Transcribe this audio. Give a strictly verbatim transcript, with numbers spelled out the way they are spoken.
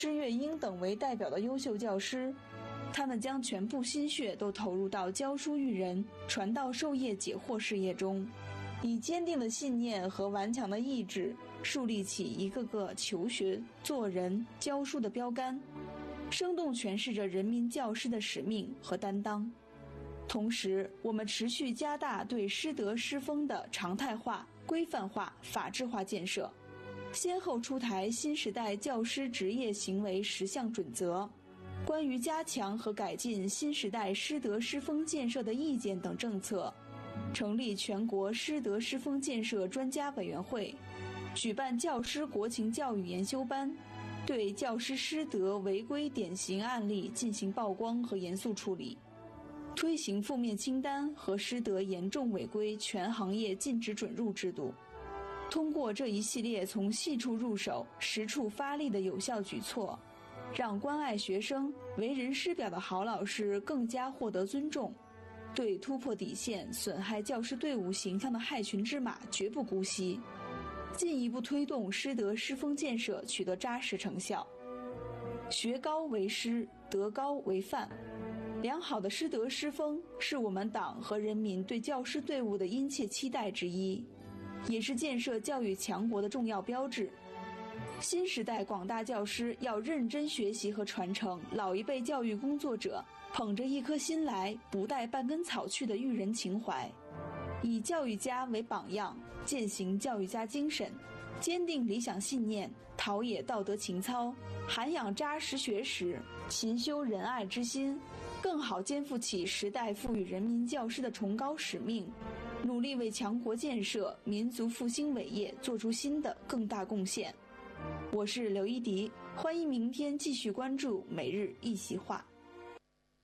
施月英等为代表的优秀教师，他们将全部心血都投入到教书育人、传道授业解惑事业中，以坚定的信念和顽强的意志，树立起一个个求学、做人、教书的标杆，生动诠释着人民教师的使命和担当。同时，我们持续加大对师德师风的常态化、规范化、法治化建设，先后出台新时代教师职业行为十项准则、关于加强和改进新时代师德师风建设的意见等政策，成立全国师德师风建设专家委员会，举办教师国情教育研修班，对教师师德违规典型案例进行曝光和严肃处理，推行负面清单和师德严重违规全行业禁止准入制度。通过这一系列从细处入手、实处发力的有效举措，让关爱学生、为人师表的好老师更加获得尊重，对突破底线、损害教师队伍形象的害群之马绝不姑息，进一步推动师德师风建设取得扎实成效。学高为师，德高为范。良好的师德师风是我们党和人民对教师队伍的殷切期待之一，也是建设教育强国的重要标志。新时代广大教师要认真学习和传承老一辈教育工作者捧着一颗心来不带半根草去的育人情怀，以教育家为榜样，践行教育家精神，坚定理想信念，陶冶道德情操，涵养扎实学识，勤修仁爱之心，更好肩负起时代赋予人民教师的崇高使命，努力为强国建设、民族复兴伟业做出新的更大贡献。我是刘一迪，欢迎明天继续关注每日一席话。